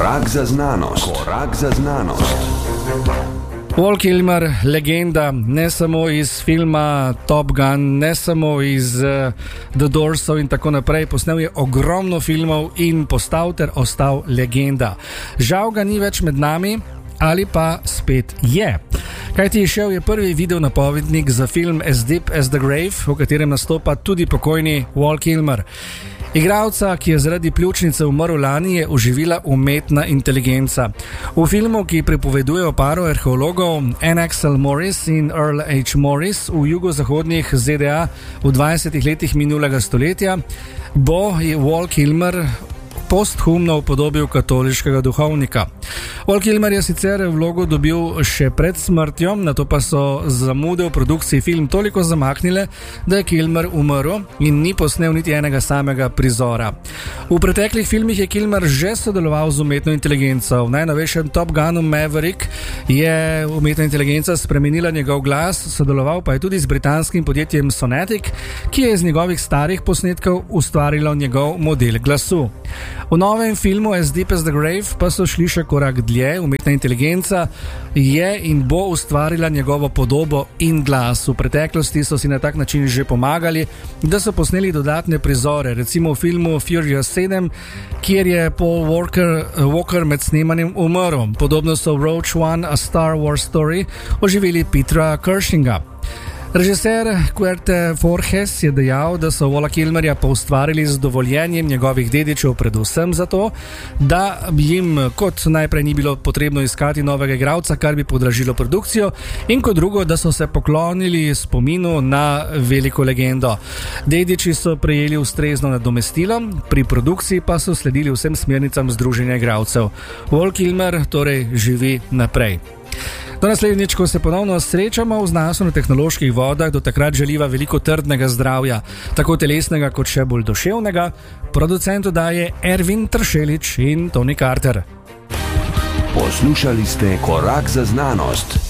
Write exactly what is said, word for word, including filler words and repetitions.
Korak za znanost. Korak za znanost. Val Kilmer, legenda, ne samo iz filma Top Gun, ne samo iz uh, The Doorsov in tako naprej, posnel je ogromno filmov in postal ter ostal legenda. Žal ga ni več med nami, ali pa spet je. Kajti šel je prvi video napovednik za film As Deep as the Grave, v katerem nastopa tudi pokojni Val Kilmer. Igralca, ki je zaradi pljučnice umrl lani, je oživila umetna inteligenca. V filmu, ki pripoveduje o paru arheologov N. Axel Morris in Earl H. Morris v jugozahodnih Z D A v dvajsetih letih minulega stoletja, bo Val Kilmer posthumno upodobil katoliškega duhovnika. Val Kilmer je sicer vlogo dobil še pred smrtjo, nato pa so zamude v produkciji film toliko zamaknile, da je Kilmer umrl in ni posnel niti enega samega prizora. V preteklih filmih je Kilmer že sodeloval z umetno inteligenco. V najnovejšem Top Gunu Maverick je umetna inteligenca spremenila njegov glas, sodeloval pa je tudi z britanskim podjetjem Sonetic, ki je iz njegovih starih posnetkov ustvarilo njegov model glasu. V novem filmu As Deep as the Grave pa so šli še korak dlje. Umetna inteligenca je in bo ustvarila njegovo podobo in glas. V preteklosti so si na tak način že pomagali, da so posneli dodatne prizore, recimo v filmu Furious sedem, kjer je Paul Walker, Walker med snemanjem umrl. Podobno so v Rogue One, A Star Wars Story oživeli Petra Cushinga. Režiser Querte Forges je dejal, da so Vala Kilmerja poustvarili z dovoljenjem njegovih dedičev, predvsem zato, da jim kot najprej ni bilo potrebno iskati novega igralca, kar bi podražilo produkcijo, in kot drugo, da so se poklonili spominu na veliko legendo. Dediči so prejeli ustrezno nadomestilo, pri produkciji pa so sledili vsem smernicam združenja igralcev. Val Kilmer torej živi naprej. Do naslednjič, ko se ponovno srečamo v znanstveno-tehnoloških vodah, do takrat želiva veliko trdnega zdravja, tako telesnega kot še bolj duševnega. Producent oddaje Ervin Tršelič in Tony Carter. Poslušali ste Korak za znanost.